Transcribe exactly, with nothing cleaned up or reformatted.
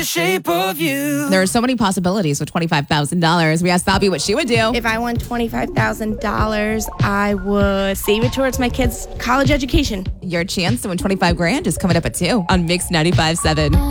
the shape of you. There are so many possibilities with twenty-five thousand dollars. We asked Bobby what she would do. If I won twenty-five thousand dollars, I would save it towards my kids' college education. Your chance to win twenty-five grand is coming up at two on Mix ninety-five point seven.